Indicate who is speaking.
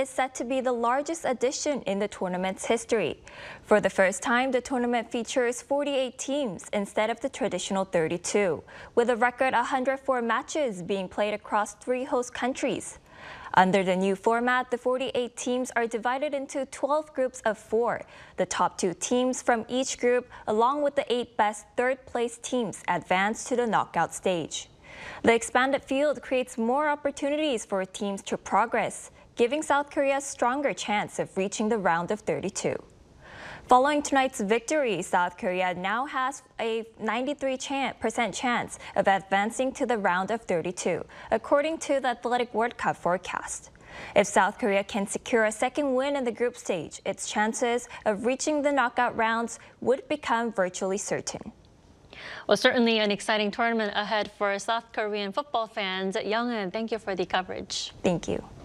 Speaker 1: is set to be the largest addition in the tournament's history. For the first time, the tournament features 48 teams instead of the traditional 32, with a record 104 matches being played across 3 host countries. Under the new format, the 48 teams are divided into 12 groups of 4. The top 2 teams from each group, along with the 8 best third-place teams, advance to the knockout stage. The expanded field creates more opportunities for teams to progress, giving South Korea a stronger chance of reaching the round of 32. Following tonight's victory, South Korea now has a 93% chance of advancing to the round of 32, according to the Athletic World Cup forecast. If South Korea can secure a second win in the group stage, its chances of reaching the knockout rounds would become virtually certain.
Speaker 2: Well, certainly an exciting tournament ahead for South Korean football fans. Young-eun, thank you for the coverage.
Speaker 1: Thank you.